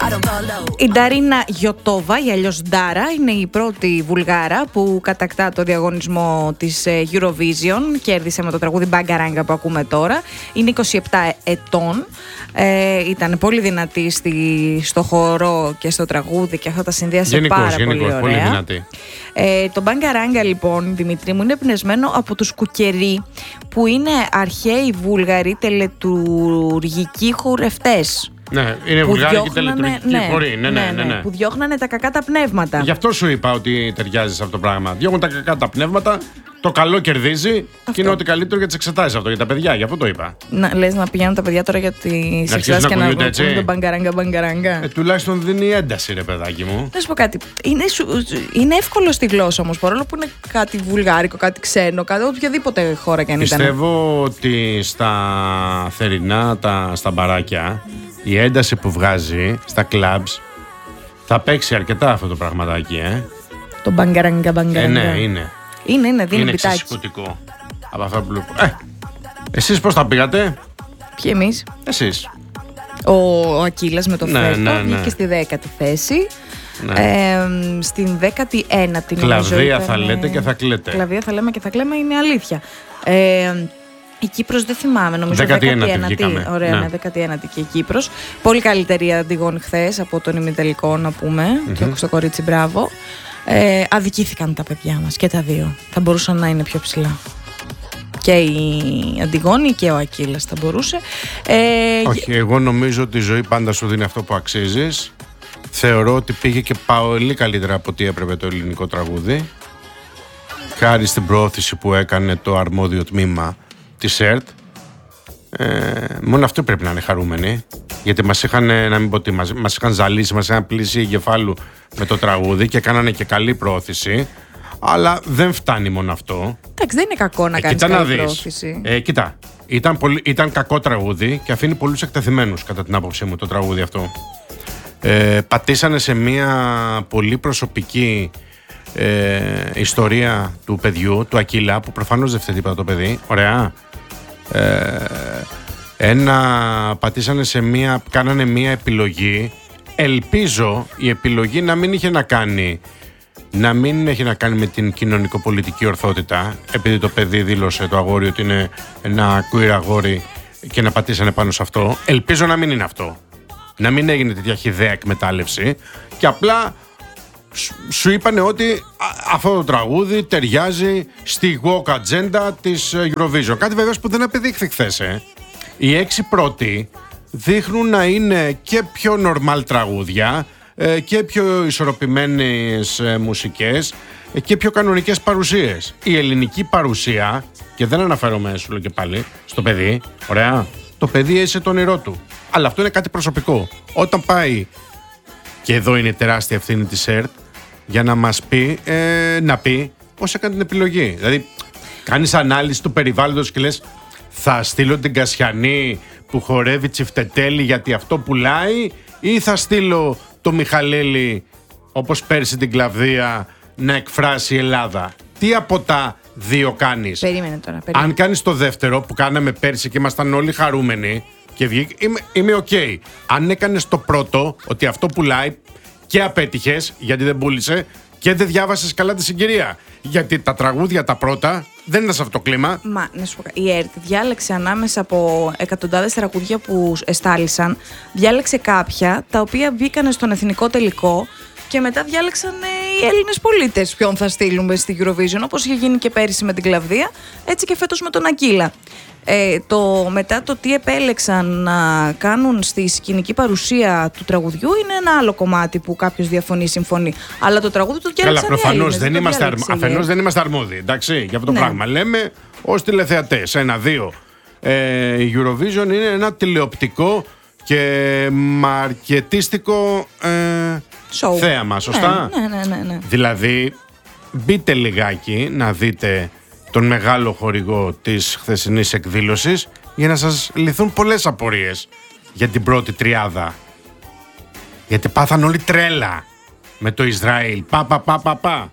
Η Νταρίνα Γιωτόβα, ή αλλιώς Ντάρα, είναι η πρώτη Βουλγάρα που κατακτά το διαγωνισμό της Eurovision. Κέρδισε με το τραγούδι Μπαγκαράγκα που ακούμε τώρα. Είναι 27 ετών. Ήταν πολύ δυνατή στο χορό και στο τραγούδι και αυτά τα συνδύασε πάρα πολύ ωραία. Πολύ δυνατή. Το Μπαγκαράγκα, λοιπόν, Δημήτρη μου, είναι εμπνευσμένο από τους κουκερί, που είναι αρχαίοι Βούλγαροι τελετουργικοί χορευτές. Ναι, είναι βουλγάρικοι τελετουργικοί χοροί. Ναι. Που διώχνανε τα κακά τα πνεύματα. Γι' αυτό σου είπα ότι ταιριάζει σε αυτό το πράγμα. Διώχνουν τα κακά τα πνεύματα, το καλό κερδίζει και είναι ό,τι καλύτερο για τις εξετάσεις αυτό, για τα παιδιά. Γι' αυτό το είπα. Λες να πηγαίνουν τα παιδιά τώρα για τις εξετάσεις και να βγουν το μπαγκαράγκα. Τουλάχιστον δίνει ένταση, ρε παιδάκι μου. Να σου πω κάτι. Είναι εύκολο στη γλώσσα όμως, παρόλο που είναι κάτι βουλγάρικο, κάτι ξένο, κάτι οποιαδήποτε χώρα κι αν ήταν. Πιστεύω ότι στα θερινά, στα μπαράκια, η ένταση που βγάζει στα κλαμπς θα παίξει αρκετά αυτό το πραγματάκι, Το μπαγκαράγκα. Ναι, είναι. Είναι, δίνει είναι πιτάκι. εξισικωτικό από αυτά που λέω. Εσείς πώς τα πήγατε? Ποιοι εμείς? Εσείς. Ο Ακύλας με το Φέρτο βγήκε στη 10η θέση. Στην 19η. Κλαβδία θα λέτε και θα κλαίτε. Κλαβδία θα λέμε και θα κλαίμε, είναι αλήθεια. Η Κύπρος δεν θυμάμαι, νομίζω 19η. Ωραία, ναι, 19η και η Κύπρος. Πολύ καλύτερη Αντιγόνη χθες από τον ημιτελικό, να πούμε. Και στο κορίτσι, μπράβο. Αδικήθηκαν τα παιδιά μας και τα δύο. Θα μπορούσαν να είναι πιο ψηλά. Και η Αντιγόνη και ο Ακύλας θα μπορούσε. Όχι, εγώ νομίζω ότι η ζωή πάντα σου δίνει αυτό που αξίζεις. Θεωρώ ότι πήγε και πολύ καλύτερα από ό,τι έπρεπε το ελληνικό τραγούδι. Χάρη στην προώθηση που έκανε το αρμόδιο τμήμα της ΕΡΤ. Μόνο αυτό πρέπει να είναι χαρούμενοι. Γιατί μας είχαν, να μην πω τι, μας είχαν ζαλίσει, μας είχαν πλήσει εγκεφάλου με το τραγούδι και κάνανε και καλή προώθηση. Αλλά δεν φτάνει μόνο αυτό. Εντάξει, δεν είναι κακό να κάνεις καλή προώθηση. Κοίτα, ήταν κακό τραγούδι και αφήνει πολλούς εκτεθειμένους, κατά την άποψή μου, το τραγούδι αυτό. Πατήσανε σε μια πολύ προσωπική ιστορία του παιδιού, του Ακύλα, που προφανώς δεν φταίει τίποτα το παιδί. Ωραία. Πατήσανε κάνανε μια επιλογή. Ελπίζω η επιλογή να μην έχει να κάνει με την κοινωνικοπολιτική ορθότητα, επειδή το παιδί δήλωσε, το αγόρι, ότι είναι ένα queer αγόρι και να πατήσανε πάνω σε αυτό. Ελπίζω να μην είναι αυτό. Να μην έγινε τέτοια χυδαία εκμετάλλευση και απλά σου είπανε ότι αυτό το τραγούδι ταιριάζει στη woke agenda της Eurovision. Κάτι βέβαια που δεν απεδείχθη χθες. Οι 6 πρώτοι δείχνουν να είναι και πιο normal τραγούδια και πιο ισορροπημένες μουσικές και πιο κανονικές παρουσίες. Η ελληνική παρουσία, και δεν αναφέρομαι, σου λέω και πάλι, στο παιδί, ωραία, το παιδί έζησε το όνειρό του. Αλλά αυτό είναι κάτι προσωπικό. Όταν πάει, και εδώ είναι τεράστια ευθύνη της ΕΡΤ, για να μας πει, να πει πώς έκανε την επιλογή. Δηλαδή, κάνεις ανάλυση του περιβάλλοντος και λες, θα στείλω την Κασιανή που χορεύει τσιφτετέλη γιατί αυτό πουλάει, ή θα στείλω το Μιχαλέλη, όπως πέρσι την Κλαβδία, να εκφράσει η Ελλάδα? Τι από τα δύο κάνεις? Περίμενε τώρα. Αν κάνεις το δεύτερο που κάναμε πέρσι και ήμασταν όλοι χαρούμενοι και βγήκε, είμαι οκ. Αν έκανες το πρώτο, ότι αυτό πουλάει, και απέτυχες γιατί δεν πούλησε και δεν διάβασες καλά τη συγκυρία. Γιατί τα τραγούδια τα πρώτα δεν είναι σε αυτό το κλίμα. Μα να σου πω, η ΕΡΤ διάλεξε ανάμεσα από εκατοντάδες τραγούδια που εστάλησαν, διάλεξε κάποια τα οποία βγήκαν στον εθνικό τελικό και μετά διάλεξαν οι Έλληνες πολίτες ποιον θα στείλουμε στη Eurovision, όπως είχε γίνει και πέρυσι με την Κλαβδία, έτσι και φέτος με τον Ακύλα. Μετά το τι επέλεξαν να κάνουν στη σκηνική παρουσία του τραγουδιού είναι ένα άλλο κομμάτι που κάποιος διαφωνεί, συμφωνεί. Αλλά το τραγούδι το διάλεξαν. Καλά, προφανώς αφενός δεν είμαστε αρμόδιοι, εντάξει, για αυτό το πράγμα. Λέμε ως τηλεθεατές, 1-2. Η Eurovision είναι ένα τηλεοπτικό και μαρκετίστικο θέαμα, σωστά? Ναι. Δηλαδή, μπείτε λιγάκι να δείτε τον μεγάλο χορηγό της χθεσινής εκδήλωσης για να σας λυθούν πολλές απορίες για την πρώτη τριάδα. Γιατί πάθαν όλοι τρέλα με το Ισραήλ. Πα.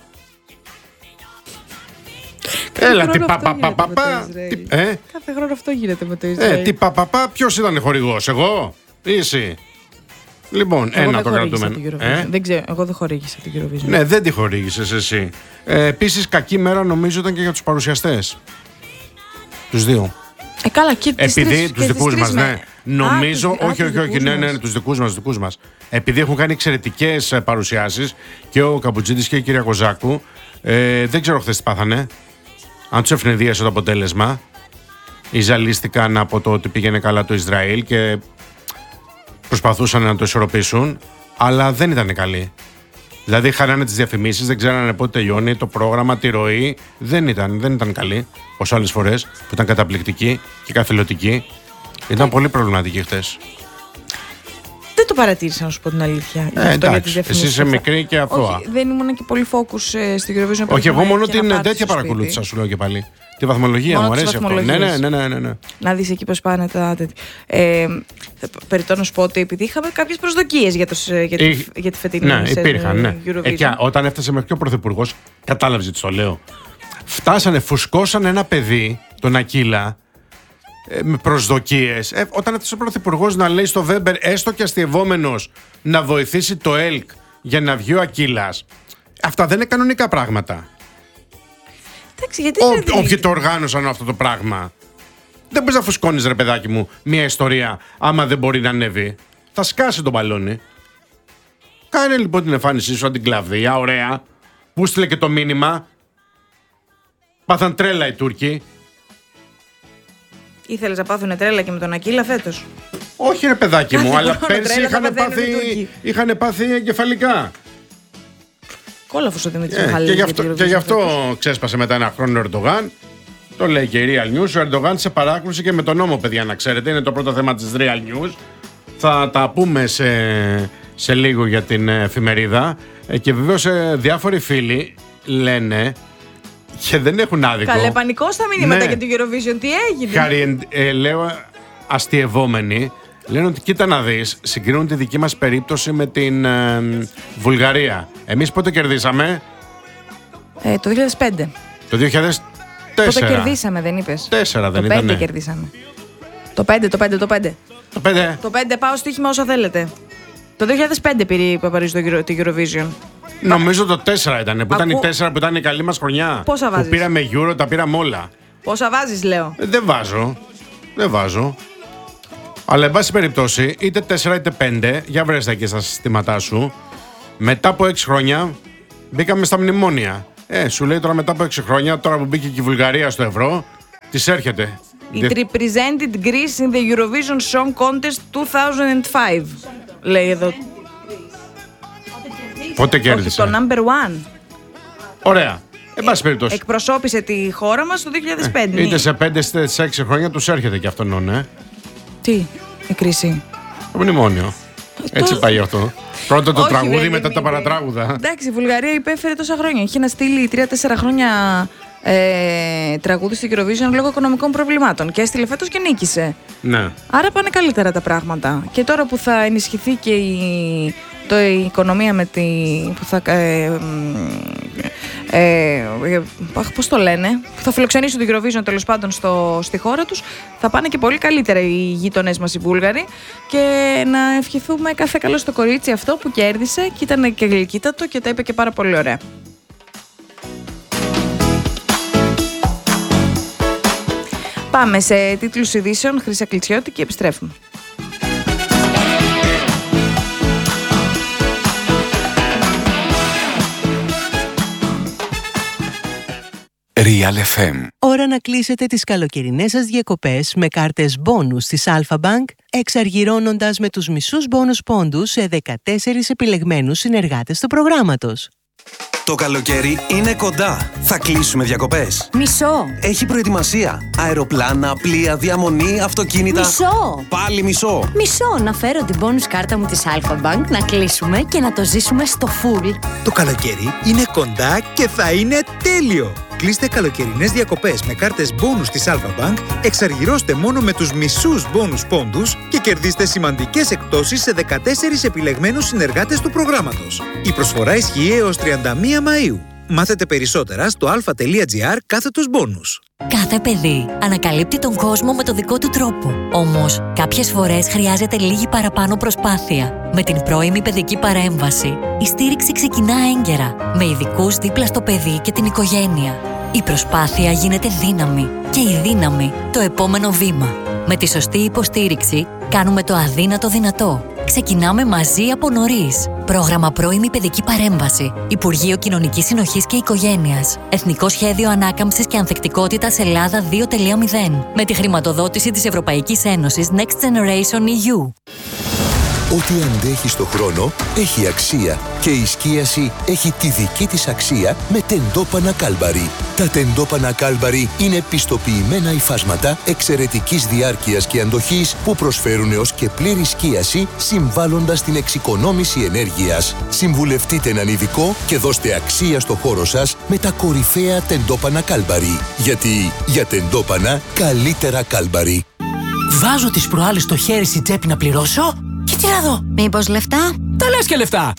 Έλα, τι πα. Κάθε χρόνο αυτό γίνεται με το Ισραήλ. Τι πα, ποιος ήταν χορηγός, εγώ ή εσύ? Λοιπόν, ένα το κρατούμενο. Δεν ξέρω, εγώ δεν χορήγησα την Eurovision. Ναι, δεν τη χορήγησες εσύ. Επίσης, κακή μέρα νομίζω ήταν και για τους παρουσιαστές. Τους δύο. Καλά, και επειδή τους δικούς μας, ναι. Νομίζω, όχι, ναι, τους δικούς μας. Επειδή έχουν κάνει εξαιρετικές παρουσιάσεις και ο Καμπουτζίδης και η κυρία Κοζάκου, δεν ξέρω χθες τι πάθανε. Αν τους ευνηδίασε το αποτέλεσμα, ή ζαλίστηκαν από το ότι πήγαινε καλά το Ισραήλ και προσπαθούσαν να το ισορροπήσουν, αλλά δεν ήταν καλοί. Δηλαδή, χάνανε τις διαφημίσεις, δεν ξέρανε πότε τελειώνει το πρόγραμμα, τη ροή. Δεν ήταν καλοί, όπως άλλες φορές που ήταν καταπληκτικοί και καθηλωτικοί. Ήταν πολύ προβληματικοί χθες. Δεν το παρατήρησα, να σου πω την αλήθεια. Εντάξει, εσύ είσαι μικρή και αθώα. Όχι, δεν ήμουν και πολύ focus στην Eurovision. Όχι, εγώ μόνο την τέτοια παρακολούθησα, σου λέω και πάλι. Τη βαθμολογία μου αρέσει αυτό. Ναι. Να δεις εκεί πώς πάνε τα τέτοια. Περιττώ να σου πω ότι επειδή είχαμε κάποιες προσδοκίες για τη φετινή Eurovision. Όταν έφτασε μέχρι και ο Πρωθυπουργός, κατάλαβες γιατί το λέω. Φουσκώσανε ένα παιδί, τον Ακύλα, με προσδοκίες. Όταν έφτασε ο Πρωθυπουργός να λέει στο Βέμπερ, έστω και αστειευόμενος, να βοηθήσει το ΕΛΚ για να βγει ο Ακύλας. Αυτά δεν είναι κανονικά πράγματα. Όποιοι το οργάνωσαν αυτό το πράγμα. Δεν μπορείς να φουσκώνεις, ρε παιδάκι μου, μια ιστορία άμα δεν μπορεί να ανέβει. Θα σκάσει το μπαλόνι. Κάνε λοιπόν την εμφάνισή σου σαν την κλαβδία, ωραία. Που στείλε και το μήνυμα. Πάθαν τρέλα οι Τούρκοι. Ήθελες να πάθουν τρέλα και με τον Ακύλα φέτος? Όχι, ρε παιδάκι μου, αλλά πέρσι είχαν πάθει εγκεφαλικά. Κόλαφος ο Δημήτρης Μιχαλίδης. Και γι' αυτό ξέσπασε μετά ένα χρόνο ο Ερντογάν. Το λέει και η Real News. Ο Ερντογάν σε παράκρουση και με τον νόμο, παιδιά, να ξέρετε. Είναι το πρώτο θέμα της Real News. Θα τα πούμε σε λίγο για την εφημερίδα. Και βεβαίως διάφοροι φίλοι λένε, και δεν έχουν άδικο. Καλέ πανικό στα μηνύματα για την Eurovision. Τι έγινε? Λέω αστειευόμενοι. Λένε ότι κοίτα να δεις, συγκρίνουν τη δική μας περίπτωση με την Βουλγαρία. Εμείς πότε κερδίσαμε? Το 2005. Το 2004. Πότε κερδίσαμε, δεν είπες? 4 δεν ήταν? Το 5 κερδίσαμε. Το 5. Το 5 πάω στοίχημα όσο θέλετε. Το 2005 πήρε η Παπαρίζου το Eurovision. Νομίζω το 4 ήταν, που ήταν η 4 που ήταν η καλή μας χρονιά. Πόσα βάζεις? Που πήραμε Euro, τα πήραμε όλα. Πόσα βάζεις, λέω? Δεν βάζω. Αλλά εν πάση περιπτώσει, είτε 4 είτε 5, για βρες τα εκεί στα συστήματά σου. Μετά από 6 χρόνια μπήκαμε στα μνημόνια. Σου λέει τώρα μετά από 6 χρόνια, τώρα που μπήκε και η Βουλγαρία στο ευρώ, της έρχεται. It represented Greece in the Eurovision Song Contest 2005. Λέει εδώ. Πότε κέρδισε? Όχι, το number one. Ωραία. Εν πάση περιπτώσει. Εκπροσώπησε τη χώρα μας το 2005. Είτε σε 5 είτε σε 6 χρόνια τους έρχεται και αυτόν, Τι, η κρίση? Το μνημόνιο. Έτσι πάει αυτό. Πρώτα το τραγούδι, μετά τα παρατράγουδα. Εντάξει, η Βουλγαρία υπέφερε τόσα χρόνια. Είχε να στείλει 3-4 χρόνια τραγούδι στην Eurovision λόγω οικονομικών προβλημάτων. Και έστειλε φέτος και νίκησε. Ναι. Άρα πάνε καλύτερα τα πράγματα. Και τώρα που θα ενισχυθεί και η οικονομία με τη. Που θα, πώς το λένε, που θα φιλοξενήσουν την Eurovision τέλος πάντων στη χώρα τους, θα πάνε και πολύ καλύτερα οι γείτονές μας οι Βούλγαροι. Και να ευχηθούμε κάθε καλό στο κορίτσι αυτό που κέρδισε και ήταν και γλυκύτατο και τα είπε και πάρα πολύ ωραία. Πάμε σε τίτλους ειδήσεων, Χρύσα Κλητσιώτη, και επιστρέφουμε. Real FM. Ώρα να κλείσετε τις καλοκαιρινές σας διακοπές με κάρτες μπόνους της Alpha Bank, εξαργυρώνοντας με τους μισούς μπόνους πόντους σε 14 επιλεγμένους συνεργάτες του προγράμματος. Το καλοκαίρι είναι κοντά. Θα κλείσουμε διακοπές. Μισό. Έχει προετοιμασία. Αεροπλάνα, πλοία, διαμονή, αυτοκίνητα. Μισό. Πάλι μισό. Μισό. Να φέρω την bonus κάρτα μου της Alpha Bank, να κλείσουμε και να το ζήσουμε στο full. Το καλοκαίρι είναι κοντά και θα είναι τέλειο. Κλείστε καλοκαιρινές διακοπές με κάρτες bonus της Alpha Bank, εξαργυρώστε μόνο με τους μισούς bonus πόντους και κερδίστε σημαντικές εκπτώσεις σε 14 επιλεγμένους συνεργάτες του προγράμματος. Η προσφορά ισχύει έως 31 Μαΐου. Μάθετε περισσότερα στο alpha.gr/bonus. Κάθε παιδί ανακαλύπτει τον κόσμο με το δικό του τρόπο. Όμως, κάποιες φορές χρειάζεται λίγη παραπάνω προσπάθεια. Με την πρώιμη παιδική παρέμβαση, η στήριξη ξεκινά έγκαιρα, με ειδικούς δίπλα στο παιδί και την οικογένεια. Η προσπάθεια γίνεται δύναμη και η δύναμη το επόμενο βήμα. Με τη σωστή υποστήριξη, κάνουμε το αδύνατο δυνατό. Ξεκινάμε μαζί από νωρίς. Πρόγραμμα πρώιμη παιδική παρέμβαση. Υπουργείο Κοινωνικής Συνοχής και Οικογένειας. Εθνικό Σχέδιο Ανάκαμψης και Ανθεκτικότητας Ελλάδα 2.0. Με τη χρηματοδότηση της Ευρωπαϊκής Ένωσης Next Generation EU. Ό,τι αντέχει στο χρόνο έχει αξία και η σκίαση έχει τη δική της αξία με τεντόπανα Κάλμπαρι. Τα τεντόπανα Κάλμπαρι είναι πιστοποιημένα υφάσματα εξαιρετικής διάρκειας και αντοχής που προσφέρουν έως και πλήρη σκίαση συμβάλλοντας την εξοικονόμηση ενέργειας. Συμβουλευτείτε έναν ειδικό και δώστε αξία στο χώρο σας με τα κορυφαία τεντόπανα Κάλμπαρι. Γιατί για τεντόπανα καλύτερα Κάλμπαρι. Βάζω τις προάλλες στο χέρι στη τσέπη να πληρώσω. Και τι να δω. Μήπως λεφτά? Τα λες και λεφτά.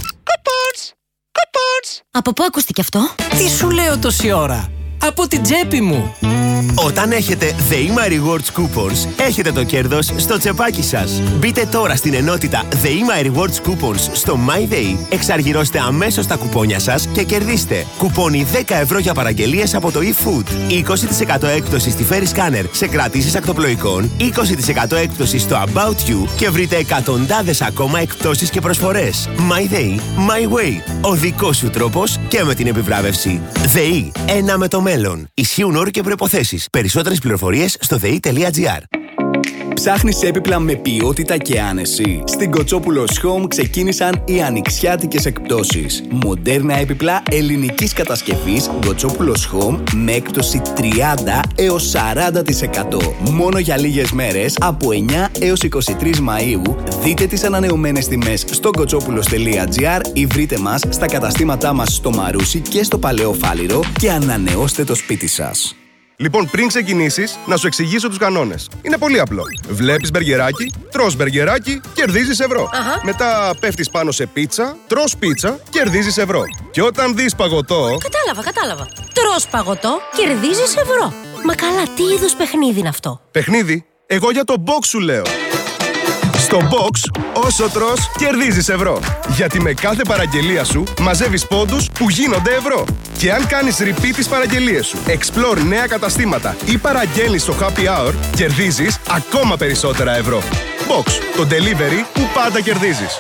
Coupons. Από πού ακούστηκε αυτό? Τι σου λέω τόση ώρα? Από την τσέπη μου. Όταν έχετε The Rewards Coupons, έχετε το κέρδος στο τσεπάκι σας. Μπείτε τώρα στην ενότητα The Rewards Coupons στο MyDay, εξαργυρώστε αμέσως τα κουπόνια σας και κερδίστε κουπόνι 10 ευρώ για παραγγελίες από το eFood, 20% έκπτωση στη Ferry Scanner σε κρατήσεις ακτοπλοϊκών, 20% έκπτωση στο About You και βρείτε εκατοντάδες ακόμα εκπτώσεις και προσφορές. MyDay, My Way. Ο δικός σου τρόπος και με την επιβράβευση. ΔΕΗ, ένα με το μέλλον. Ισχύουν όροι και προϋποθέσεις. Περισσότερες πληροφορίες στο ΔΕΗ.gr. Ψάχνεις έπιπλα με ποιότητα και άνεση? Στην Κοτσόπουλος Home ξεκίνησαν οι ανοιξιάτικες εκπτώσεις. Μοντέρνα έπιπλα ελληνικής κατασκευής Κοτσόπουλος Home με έκπτωση 30 έως 40%. Μόνο για λίγες μέρες από 9 έως 23 Μαΐου. Δείτε τις ανανεωμένες τιμές στο κοτσόπουλος.gr ή βρείτε μας στα καταστήματά μας στο Μαρούσι και στο Παλαιό Φάληρο και ανανεώστε το σπίτι σας. Λοιπόν, πριν ξεκινήσεις, να σου εξηγήσω τους κανόνες. Είναι πολύ απλό. Βλέπεις μπεργκεράκι, τρως μπεργκεράκι, κερδίζεις ευρώ. Μετά πέφτεις πάνω σε πίτσα, τρως πίτσα, κερδίζεις ευρώ. Και όταν δεις παγωτό... Κατάλαβα. Τρως παγωτό, κερδίζεις ευρώ. Μα καλά, τι είδους παιχνίδι είναι αυτό? Παιχνίδι? Εγώ για το box σου λέω. Στο box, όσο τρως, κερδίζεις ευρώ. Γιατί με κάθε παραγγελία σου μαζεύεις πόντους που γίνονται ευρώ. Και αν κάνεις repeat τις παραγγελίες σου, explore νέα καταστήματα ή παραγγέλνεις στο happy hour, κερδίζεις ακόμα περισσότερα ευρώ. Box, το delivery που πάντα κερδίζεις.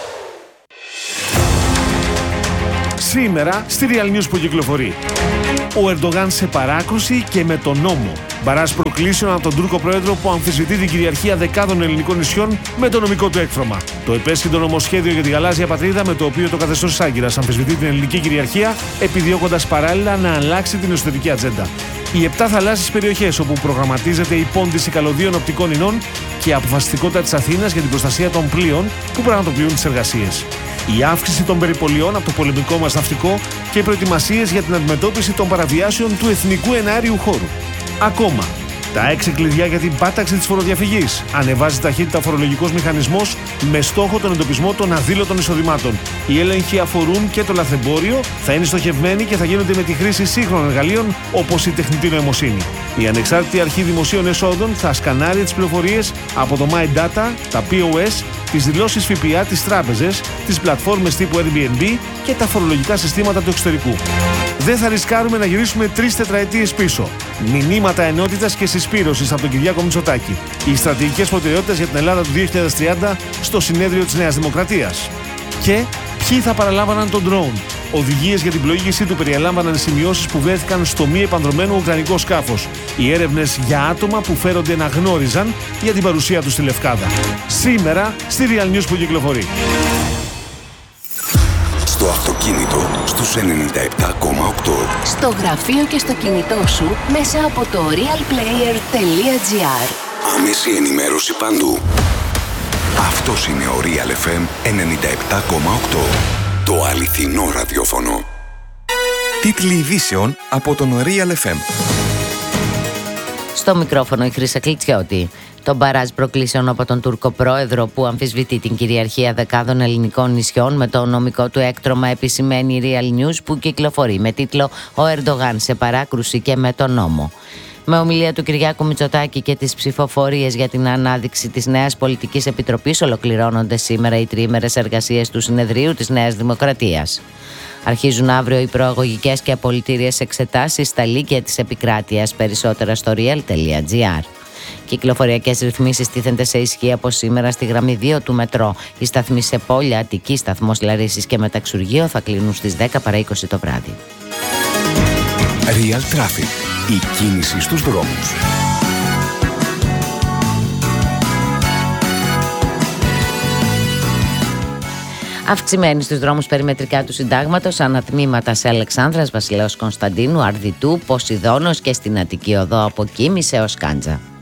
Σήμερα στη Real News που κυκλοφορεί. Ο Ερντογάν σε παράκρουση και με τον νόμο. Μπαράζ προκλήσεων από τον Τούρκο πρόεδρο που αμφισβητεί την κυριαρχία δεκάδων ελληνικών νησιών με το νομικό του έκφρομα. Το επέσχυντο νομοσχέδιο για τη γαλάζια πατρίδα, με το οποίο το καθεστώς της Άγκυρας αμφισβητεί την ελληνική κυριαρχία, επιδιώκοντας παράλληλα να αλλάξει την εσωτερική ατζέντα. Οι 7 θαλάσσιες περιοχές όπου προγραμματίζεται η πόντιση καλωδίων οπτικών ινών και η αποφασιστικότητα της Αθήνας για την προστασία των πλοίων που πραγματοποιούν τις εργασίες. Η αύξηση των περιπολιών από το πολεμικό μας ναυτικό και οι προετοιμασίες για την αντιμετώπιση των παραβιάσεων του εθνικού εναέριου χώρου. Ακόμα, τα 6 κλειδιά για την πάταξη της φοροδιαφυγής. Ανεβάζει ταχύτητα ο φορολογικός μηχανισμός με στόχο τον εντοπισμό των αδήλωτων εισοδημάτων. Οι έλεγχοι αφορούν και το λαθρεμπόριο, θα είναι στοχευμένοι και θα γίνονται με τη χρήση σύγχρονων εργαλείων όπως η τεχνητή νοημοσύνη. Η Ανεξάρτητη Αρχή Δημοσίων Εσόδων θα σκανάρει τις πληροφορίες από το My Data, τα POS, τις δηλώσεις ΦΠΑ, τις τράπεζες, τις πλατφόρμες τύπου Airbnb και τα φορολογικά συστήματα του εξωτερικού. Δεν θα ρισκάρουμε να γυρίσουμε 3 τετραετίες πίσω. Μηνύματα ενότητας και συσπήρωσης από τον Κυριάκο Μητσοτάκη. Οι στρατηγικές προτεραιότητες για την Ελλάδα του 2030 στο συνέδριο της Νέας Δημοκρατίας. Και ποιοι θα παραλάμβαναν τον drone. Οδηγίες για την πλοήγησή του περιέλαμβαναν σημειώσεις που βρέθηκαν στο μη επανδρωμένο ουκρανικό σκάφος. Οι έρευνες για άτομα που φέρονται να γνώριζαν για την παρουσία του στη Λευκάδα. Σήμερα στη Real News που κυκλοφορεί. Στο αυτοκίνητο στους 97,8. Στο γραφείο και στο κινητό σου μέσα από το realplayer.gr. Άμεση ενημέρωση παντού. Αυτός είναι ο Real FM 97,8. Το αληθινό ραδιόφωνο. Τίτλοι ειδήσεων από τον Real FM. Στο μικρόφωνο η Χρύσα Κλιτσιώτη. Το μπαράζ προκλήσεων από τον Τούρκο πρόεδρο που αμφισβητεί την κυριαρχία δεκάδων ελληνικών νησιών με το νομικό του έκτρωμα, επισημαίνει η Real News που κυκλοφορεί με τίτλο «Ο Ερντογάν σε παράκρουση και με τον νόμο». Με ομιλία του Κυριάκου Μητσοτάκη και τις ψηφοφορίες για την ανάδειξη της νέας πολιτικής επιτροπής ολοκληρώνονται σήμερα οι τριήμερες εργασίες του Συνεδρίου της Νέας Δημοκρατίας. Αρχίζουν αύριο οι προαγωγικές και απολυτήριες εξετάσεις στα λύκεια της επικράτειας, περισσότερα στο real.gr. Κυκλοφοριακές ρυθμίσεις τίθενται σε ισχύ από σήμερα στη γραμμή 2 του μετρό. Οι σταθμοί σε Πόλια, Αττική, Σταθμός Λαρίσης και Μεταξουργείο θα κλείνουν στις 10 παρά 20 το βράδυ. Real Traffic. Η κίνηση στους δρόμους. Αυξημένη στους δρόμους περιμετρικά του Συντάγματος, ανατμήματα σε Αλεξάνδρας, Βασιλέως Κωνσταντίνου, Αρδιτού, Ποσειδώνος και στην Αττική Οδό από Κίμης έως Κάντζα.